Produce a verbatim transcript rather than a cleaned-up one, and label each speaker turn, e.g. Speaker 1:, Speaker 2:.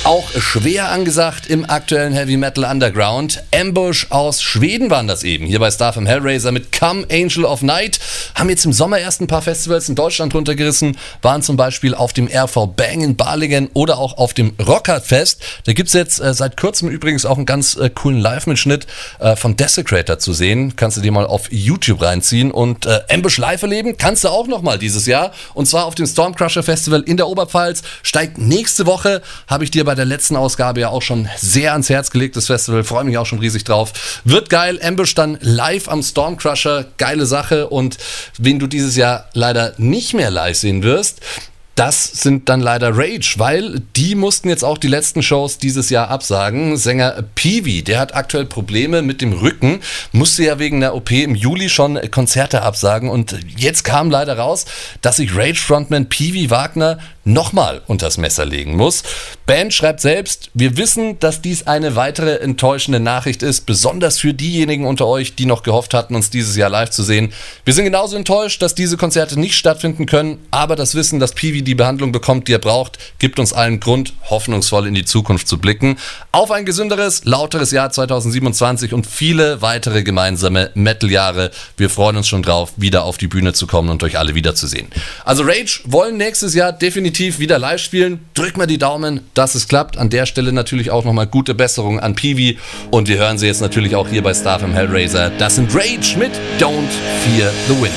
Speaker 1: Auch schwer angesagt im aktuellen Heavy Metal Underground. Ambush aus Schweden waren das eben. Hier bei Starfem Hellraiser mit Come Angel of Night. Haben jetzt im Sommer erst ein paar Festivals in Deutschland runtergerissen. Waren zum Beispiel auf dem R V Bang in Balingen oder auch auf dem Rockerfest. Da gibt es jetzt äh, seit kurzem übrigens auch einen ganz äh, coolen Live-Mitschnitt äh, von Desecrator zu sehen. Kannst du dir mal auf YouTube reinziehen. Und äh, Ambush live erleben kannst du auch nochmal dieses Jahr. Und zwar auf dem Stormcrusher Festival in der Oberpfalz. Steigt nächste Woche. Habe ich dir bei der letzten Ausgabe ja auch schon sehr ans Herz gelegt, das Festival, freue mich auch schon riesig drauf. Wird geil, Ambush dann live am Stormcrusher, geile Sache. Und wen du dieses Jahr leider nicht mehr live sehen wirst, das sind dann leider Rage, weil die mussten jetzt auch die letzten Shows dieses Jahr absagen. Sänger Peewee, der hat aktuell Probleme mit dem Rücken, musste ja wegen der O P im Juli schon Konzerte absagen und jetzt kam leider raus, dass sich Rage-Frontman Peewee Wagner nochmal unters Messer legen muss. Band schreibt selbst, wir wissen, dass dies eine weitere enttäuschende Nachricht ist, besonders für diejenigen unter euch, die noch gehofft hatten, uns dieses Jahr live zu sehen. Wir sind genauso enttäuscht, dass diese Konzerte nicht stattfinden können, aber das Wissen, dass Peewee die Behandlung bekommt, die er braucht, gibt uns allen Grund, hoffnungsvoll in die Zukunft zu blicken. Auf ein gesünderes, lauteres Jahr zwanzig siebenundzwanzig und viele weitere gemeinsame Metal-Jahre. Wir freuen uns schon drauf, wieder auf die Bühne zu kommen und euch alle wiederzusehen. Also Rage wollen nächstes Jahr definitiv wieder live spielen. Drückt mal die Daumen, dass es klappt. An der Stelle natürlich auch nochmal gute Besserung an Peewee. Und wir hören sie jetzt natürlich auch hier bei Starfem Hellraiser. Das sind Rage mit Don't Fear the Wind.